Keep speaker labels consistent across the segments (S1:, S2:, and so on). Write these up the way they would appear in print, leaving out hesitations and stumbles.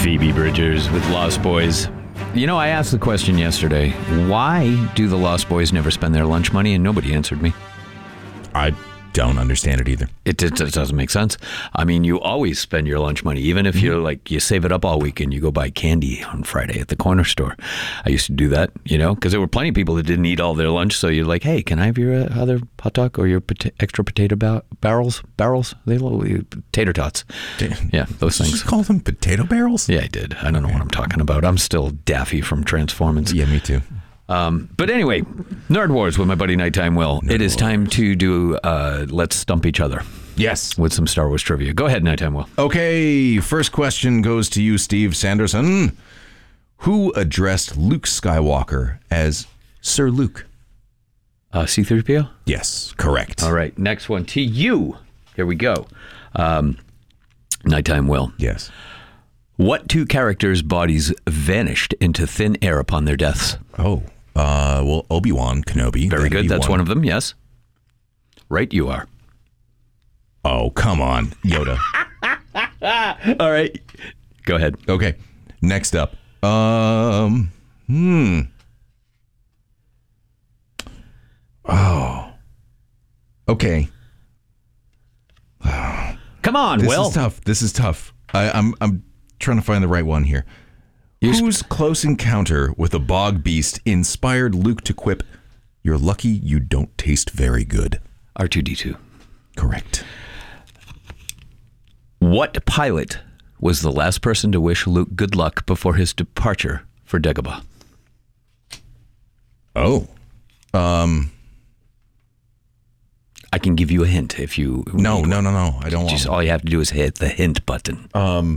S1: Phoebe Bridgers with Lost Boys. You know, I asked the question yesterday, why do the Lost Boys never spend their lunch money? And nobody answered me.
S2: I don't understand it either.
S1: It doesn't make sense. I mean, you always spend your lunch money, even if you're like, you save it up all week and you go buy candy on Friday at the corner store. I used to do that, you know, because there were plenty of people that didn't eat all their lunch. So you're like, hey, can I have your other hot dog or your extra potato barrels? They tater tots. Yeah, those things.
S2: Did you call them potato barrels?
S1: Yeah, I did. I don't know what I'm talking about. I'm still Daffy from Transformers.
S2: Yeah, me too.
S1: But anyway, Nerd Wars with my buddy Nighttime Will. It is time to do Let's Stump Each Other.
S2: Yes.
S1: With some Star Wars trivia. Go ahead, Nighttime Will.
S2: Okay, first question goes to you, Steve Sanderson. Who addressed Luke Skywalker as Sir Luke?
S1: C-3PO?
S2: Yes, correct.
S1: All right, next one to you. Here we go. Nighttime Will.
S2: Yes.
S1: What two characters' bodies vanished into thin air upon their deaths?
S2: Oh, well, Obi-Wan Kenobi.
S1: Very good. That's one of them, yes. Right, you are.
S2: Oh, come on, Yoda.
S1: All right. Go ahead.
S2: Okay, next up. Oh. Okay.
S1: Come on, Will.
S2: This is tough. I'm trying to find the right one here. Whose close encounter with a bog beast inspired Luke to quip, "You're lucky you don't taste very good"?
S1: R2-D2.
S2: Correct.
S1: What pilot was the last person to wish Luke good luck before his departure for Dagobah?
S2: Oh.
S1: I can give you a hint if you...
S2: No. I don't want
S1: Just all you have to do is hit the hint button.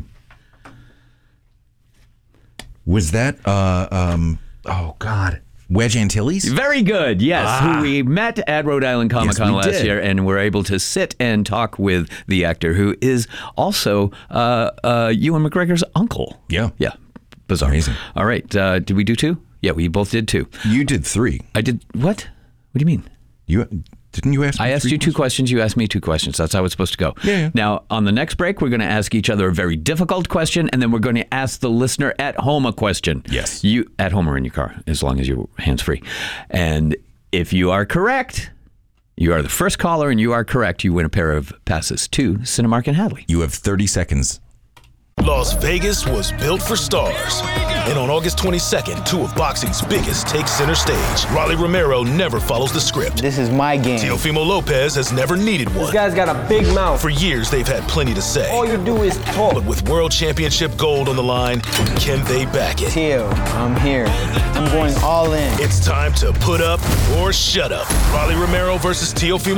S2: Was that, oh, God, Wedge Antilles?
S1: Very good, yes. Who we met at Rhode Island Comic Con last year and were able to sit and talk with the actor who is also Ewan McGregor's uncle.
S2: Yeah.
S1: Yeah, bizarre.
S2: Amazing.
S1: All right, did we do two? Yeah, we both did two.
S2: You did three.
S1: I did, what? What do you mean?
S2: Didn't you ask me
S1: I asked you two questions. You asked me two questions. That's how it's supposed to go.
S2: Yeah.
S1: Now, on the next break, we're going to ask each other a very difficult question, and then we're going to ask the listener at home a question.
S2: Yes.
S1: You at home or in your car, as long as you're hands-free. And if you are correct, you are the first caller, and you are correct, you win a pair of passes to Cinemark in Hadley.
S2: You have 30 seconds.
S3: Las Vegas was built for stars. And on August 22nd, two of boxing's biggest take center stage. Rolly Romero never follows the script.
S4: This is my game.
S3: Teofimo Lopez has never needed one.
S4: This guy's got a big mouth.
S3: For years, they've had plenty to say.
S4: All you do is talk.
S3: But with World Championship gold on the line, can they back it?
S4: Teo, I'm here. I'm going all in.
S3: It's time to put up or shut up. Rolly Romero versus Teofimo